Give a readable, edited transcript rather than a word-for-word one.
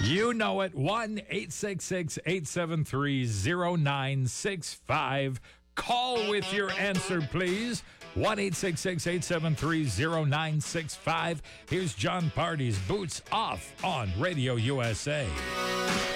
You know it. 1-866-873-0965. Call with your answer, please. 1-866-873-0965. Here's John Party's Boots Off on Radio USA.